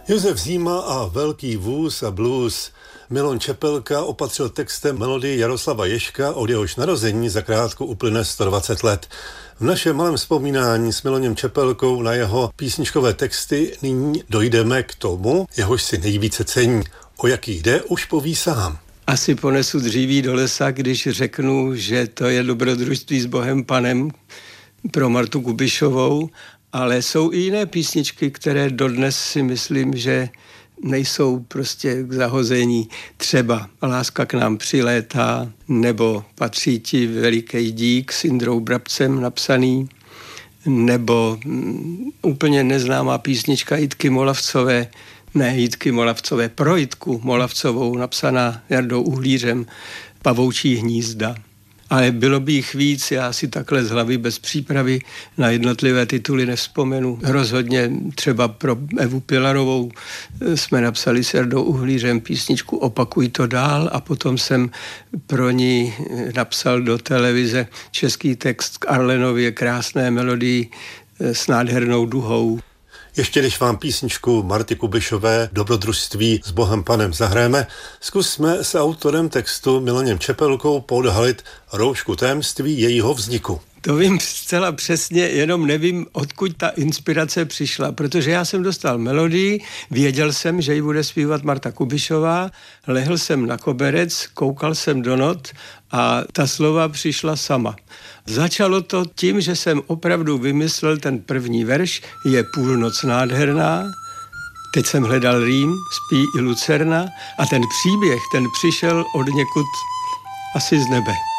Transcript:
Josef Zíma a Velký vůz a blues. Milon Čepelka opatřil textem melodii Jaroslava Ježka, od jehož narození zakrátko uplyne 120 let. V našem malém vzpomínání s Milonem Čepelkou na jeho písničkové texty nyní dojdeme k tomu, jehož si nejvíce cení. O jaký jde, už poví sám. Asi ponesu dříví do lesa, když řeknu, že to je Dobrodružství s Bohem Panem pro Martu Kubišovou, ale jsou i jiné písničky, které dodnes si myslím, že nejsou prostě k zahození. Třeba Láska k nám přilétá, nebo Patří ti veliký dík s Indrou Brabcem napsaný, nebo úplně neznámá písnička Jitky Molavcové, pro Jitku Molavcovou, napsaná Jardou Uhlířem, Pavoučí hnízda. Ale bylo by jich víc, já si takhle z hlavy bez přípravy na jednotlivé tituly nevzpomenu. Rozhodně třeba pro Evu Pilarovou jsme napsali s Jardou Uhlířem písničku Opakuj to dál a potom jsem pro ní napsal do televize český text k Arlenově krásné melodii s nádhernou duhou. Ještě než vám písničku Marty Kubišové Dobrodružství s Bohem Panem zahrajeme, zkusme s autorem textu Milonem Čepelkou podhalit roušku tajemství jejího vzniku. To vím zcela přesně, jenom nevím, odkud ta inspirace přišla, protože já jsem dostal melodii, věděl jsem, že ji bude zpívat Marta Kubišová, lehl jsem na koberec, koukal jsem do not a ta slova přišla sama. Začalo to tím, že jsem opravdu vymyslel ten první verš, je půlnoc nádherná, teď jsem hledal rým, spí i lucerna a ten příběh, ten přišel od někud asi z nebe.